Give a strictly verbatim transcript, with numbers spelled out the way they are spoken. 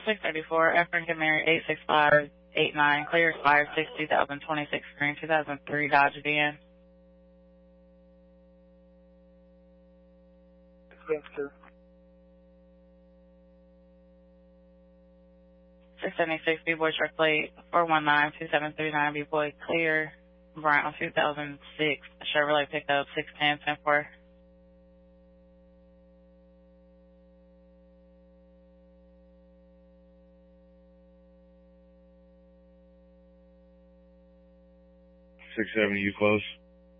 six thirty-four, African Mary eight six five eight nine, clear expired six two thousand twenty-six, green two thousand three Dodge Van. Gangster. six seventy-six, B-Boy truck plate four one nine two seven three nine, B-Boy clear, Brown two thousand six, Chevrolet pickup six ten ten four. six seventy, you close?